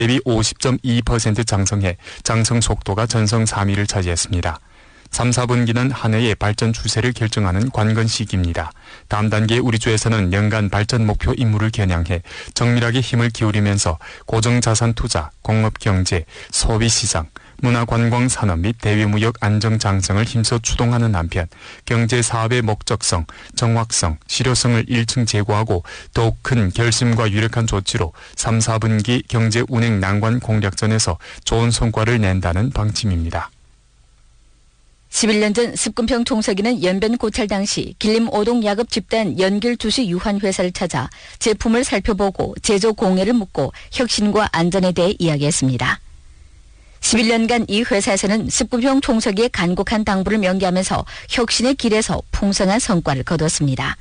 대비 50.2% 장성해 장성 속도가 전성 3위를 차지했습니다. 3, 4분기는 한 해의 발전 추세를 결정하는 관건 시기입니다. 다음 단계 우리주에서는 연간 발전 목표 임무를 겨냥해 정밀하게 힘을 기울이면서 고정자산 투자, 공업경제, 소비시장, 문화관광산업 및 대외무역 안정장성을 힘써 추동하는 한편 경제사업의 목적성, 정확성, 실효성을 1층 제고하고 더욱 큰 결심과 유력한 조치로 3, 4분기 경제 운행 난관 공략전에서 좋은 성과를 낸다는 방침입니다. 11년 전 습근평 총서기는 연변 고찰 당시 길림 5동 야급 집단 연길 주식 유한 회사를 찾아 제품을 살펴보고 제조 공해를 묻고 혁신과 안전에 대해 이야기했습니다. 11년간 이 회사에서는 습근평 총서기의 간곡한 당부를 명기하면서 혁신의 길에서 풍성한 성과를 거뒀습니다.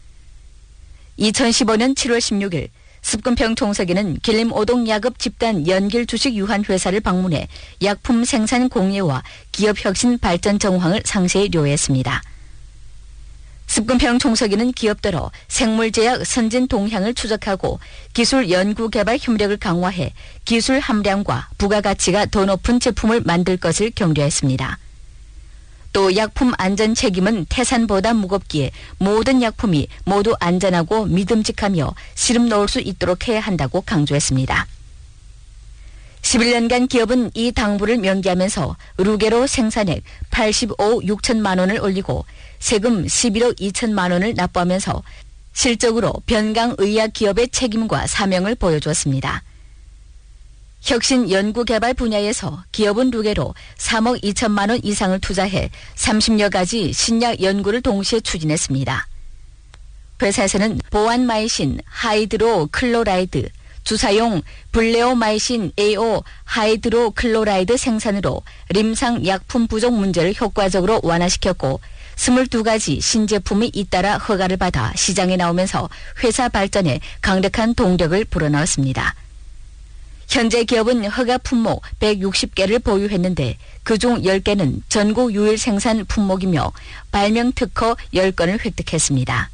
2015년 7월 16일 습근평 총서기는 길림 5동 야급 집단 연길 주식 유한 회사를 방문해 약품 생산 공예와 기업 혁신 발전 정황을 상세히 료했습니다. 습근평 총서기는 기업들어 생물제약 선진 동향을 추적하고 기술 연구 개발 협력을 강화해 기술 함량과 부가가치가 더 높은 제품을 만들 것을 격려했습니다. 또 약품 안전 책임은 태산보다 무겁기에 모든 약품이 모두 안전하고 믿음직하며 시름 놓을 수 있도록 해야 한다고 강조했습니다. 11년간 기업은 이 당부를 명기하면서 루게로 생산액 85억 6천만 원을 올리고 세금 11억 2천만 원을 납부하면서 실적으로 변강의약 기업의 책임과 사명을 보여주었습니다. 혁신 연구개발 분야에서 기업은 루게로 3억 2천만 원 이상을 투자해 30여 가지 신약 연구를 동시에 추진했습니다. 회사에서는 보안마이신 하이드로클로라이드, 주사용 블레오마이신 AO 하이드로클로라이드 생산으로 림상 약품 부족 문제를 효과적으로 완화시켰고 22가지 신제품이 잇따라 허가를 받아 시장에 나오면서 회사 발전에 강력한 동력을 불어넣었습니다. 현재 기업은 허가 품목 160개를 보유했는데 그중 10개는 전국 유일 생산 품목이며 발명 특허 10건을 획득했습니다.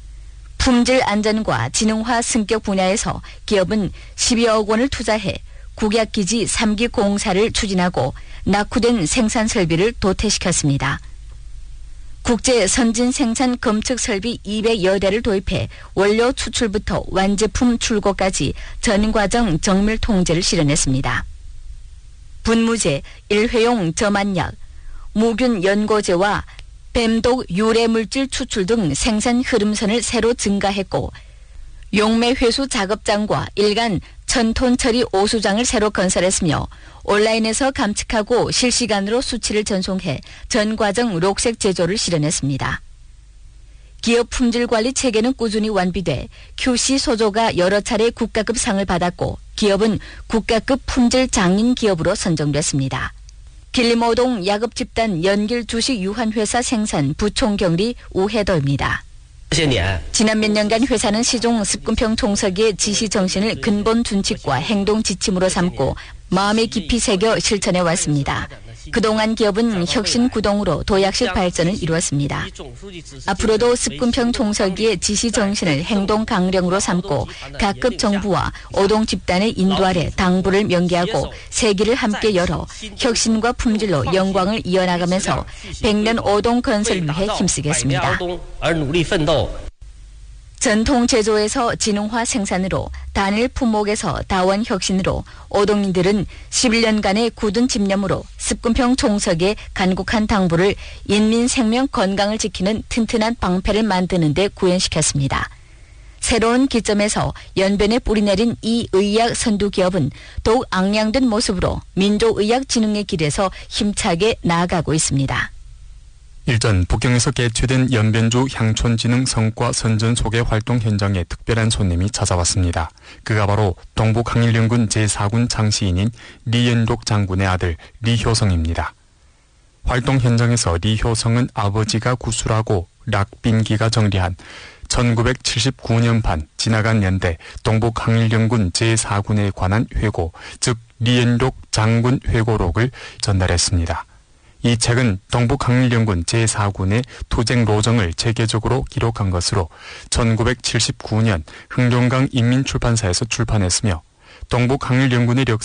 품질 안전과 지능화 승격 분야에서 기업은 12억 원을 투자해 국약기지 3기 공사를 추진하고 낙후된 생산 설비를 도태시켰습니다. 국제 선진 생산 검측 설비 200여 대를 도입해 원료 추출부터 완제품 출고까지 전 과정 정밀 통제를 실현했습니다. 분무제, 일회용 점안약, 무균 연고제와 뱀독 유래물질 추출 등 생산 흐름선을 새로 증가했고 용매회수 작업장과 일간 1000톤 처리 오수장을 새로 건설했으며 온라인에서 감측하고 실시간으로 수치를 전송해 전 과정 록색 제조를 실현했습니다. 기업 품질 관리 체계는 꾸준히 완비돼 QC 소조가 여러 차례 국가급 상을 받았고 기업은 국가급 품질 장인 기업으로 선정됐습니다. 길림5동 야급 집단 연길 주식 유한회사 생산 부총경리 우혜도입니다. 지난 몇 년간 회사는 시종 습근평 총서기의 지시 정신을 근본 준칙과 행동 지침으로 삼고 마음에 깊이 새겨 실천해 왔습니다. 그동안 기업은 혁신 구동으로 도약식 발전을 이루었습니다. 앞으로도 습근평 총서기의 지시 정신을 행동 강령으로 삼고 각급 정부와 오동 집단의 인도 아래 당부를 명기하고 세기를 함께 열어 혁신과 품질로 영광을 이어나가면서 100년 오동 건설을 위해 힘쓰겠습니다. 전통 제조에서 지능화 생산으로 단일 품목에서 다원 혁신으로 오동인들은 11년간의 굳은 집념으로 습근평 총서기의 간곡한 당부를 인민 생명 건강을 지키는 튼튼한 방패를 만드는 데 구현시켰습니다. 새로운 기점에서 연변에 뿌리내린 이 의학 선두 기업은 더욱 앙양된 모습으로 민족의학 진흥의 길에서 힘차게 나아가고 있습니다. 일전 북경에서 개최된 연변주 향촌진흥 성과 선전 소개 활동 현장에 특별한 손님이 찾아왔습니다. 그가 바로 동북항일연군 제4군 장시인인 리연록 장군의 아들 리효성입니다. 활동 현장에서 리효성은 아버지가 구술하고 락빈기가 정리한 1979년판 지나간 연대 동북항일연군 제4군에 관한 회고, 즉 리연록 장군 회고록을 전달했습니다. 이 책은 동북항일연군 제4군의 투쟁 로정을 체계적으로 기록한 것으로 1979년 흥룡강 인민출판사에서 출판했으며 동북 항일 연구내